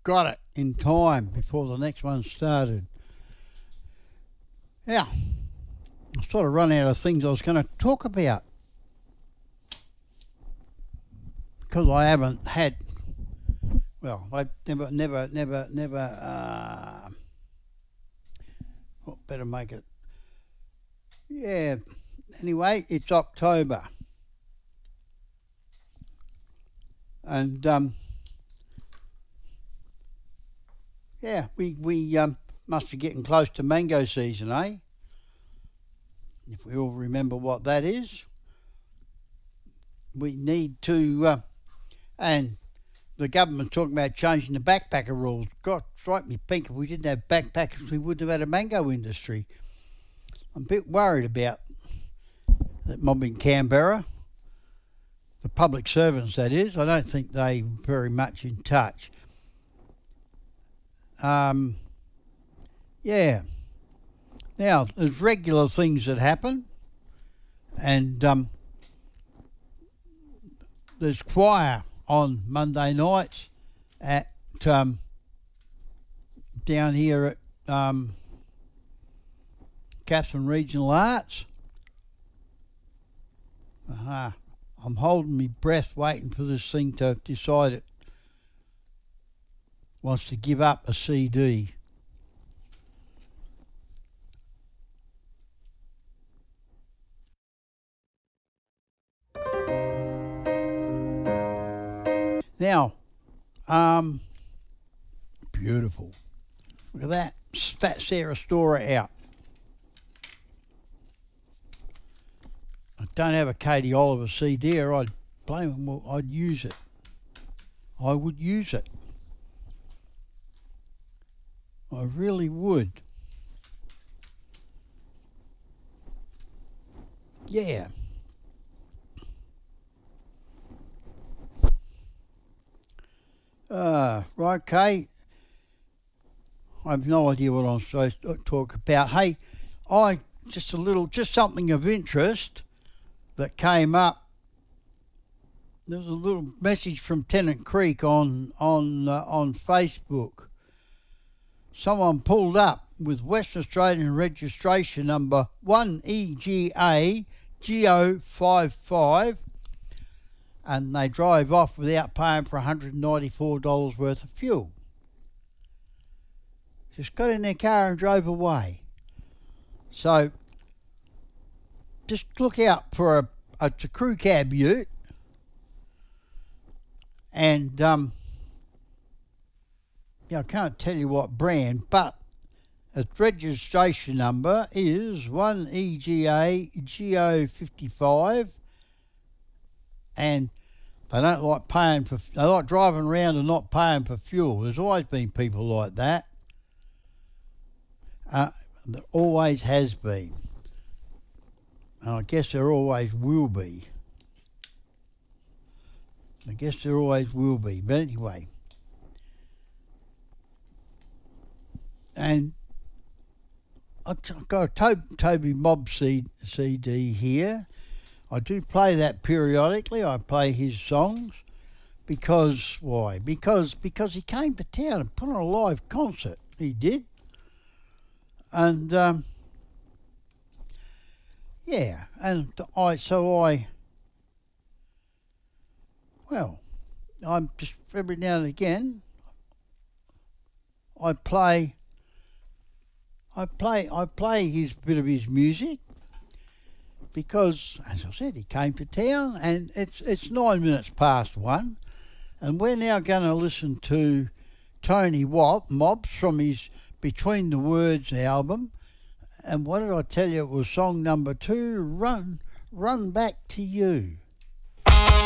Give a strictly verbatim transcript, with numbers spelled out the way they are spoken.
got it in time before the next one started. Now, I sort of run out of things I was going to talk about because I haven't had, well, I've never, never, never, never, uh, well, better make it, yeah, anyway, it's October. And, um, yeah, we, we um, must be getting close to mango season, eh? If we all remember what that is. We need to, uh, and the government's talking about changing the backpacker rules. God, strike me pink, if we didn't have backpackers, we wouldn't have had a mango industry. I'm a bit worried about that mob in Canberra. The public servants, that is. I don't think they're very much in touch. Um, yeah. Now, there's regular things that happen, and um, there's choir on Monday nights at um, down here at um, Katherine Regional Arts. Uh-huh. I'm holding my breath waiting for this thing to decide it wants to give up a C D. Now, um, beautiful. Look at that. Fat Sarah Storer out. I don't have a Katie Oliver C D or I'd blame them. Well, I'd use it. I would use it. I really would. Yeah. Uh, right, okay. I have no idea what I'm supposed to talk about. Hey, I just a little, just something of interest that came up. There was a little message from Tennant Creek on on uh, on Facebook. Someone pulled up with Western Australian registration number one E G A G O five five, and they drive off without paying for one hundred ninety-four dollars worth of fuel. Just got in their car and drove away. So just look out for a, a, a crew cab ute, and um, yeah, I can't tell you what brand, but its registration number is one E G A G O fifty-five, and they don't like paying for, they like driving around and not paying for fuel. There's always been people like that. Uh, there always has been. And I guess there always will be. I guess there always will be. But anyway. And I've got a to- Toby Mob C- CD here. I do play that periodically. I play his songs. Because, why? Because because he came to town and put on a live concert. He did. And, um, yeah, and I, so I, well, I'm just, every now and again, I play, I play, I play his bit of his music, because, as I said, he came to town, and it's, it's nine minutes past one, and we're now going to listen to Tony Watt, Mobs, from his Between the Words album. And what did I tell you? It was song number two, Run, Run Back to You.